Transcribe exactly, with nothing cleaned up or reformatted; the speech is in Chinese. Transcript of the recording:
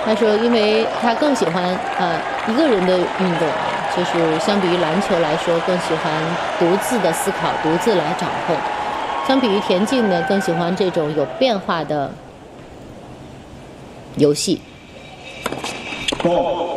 他说，因为他更喜欢呃一个人的运动啊，就是相比于篮球来说，更喜欢独自的思考，独自来掌控。相比于田径呢，更喜欢这种有变化的游戏。 Ball.